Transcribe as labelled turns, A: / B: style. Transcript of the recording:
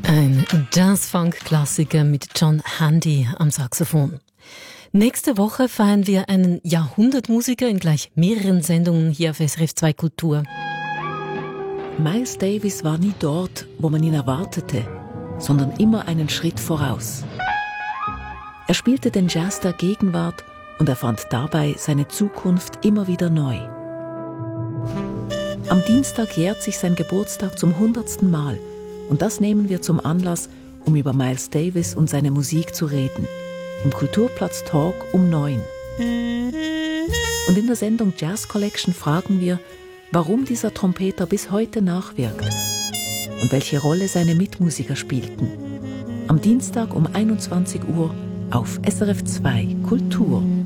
A: Ein Jazz-Funk-Klassiker mit John Handy am Saxophon. Nächste Woche feiern wir einen Jahrhundertmusiker in gleich mehreren Sendungen hier auf SRF 2 Kultur.
B: Miles Davis war nie dort, wo man ihn erwartete, sondern immer einen Schritt voraus. Er spielte den Jazz der Gegenwart und erfand dabei seine Zukunft immer wieder neu. Am Dienstag jährt sich sein Geburtstag zum 100. Mal und das nehmen wir zum Anlass, um über Miles Davis und seine Musik zu reden. Im Kulturplatz Talk um 9. Und in der Sendung Jazz Collection fragen wir, warum dieser Trompeter bis heute nachwirkt und welche Rolle seine Mitmusiker spielten. Am Dienstag um 21 Uhr auf SRF 2 Kultur.